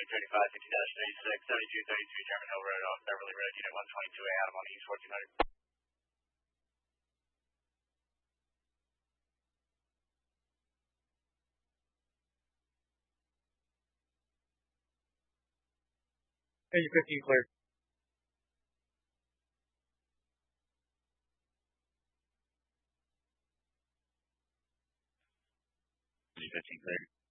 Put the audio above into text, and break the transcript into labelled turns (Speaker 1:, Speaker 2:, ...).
Speaker 1: 2035 50-36, 7233 German Hill Road off Beverly Road, Unit 122A, Adam on the East 1400.
Speaker 2: Hey, 15 clear.
Speaker 1: G15 clear.